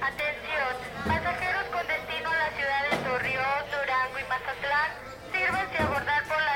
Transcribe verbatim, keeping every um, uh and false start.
Atención, pasajeros con destino a la ciudad de Torreón, Durango y Mazatlán, sírvanse abordar por la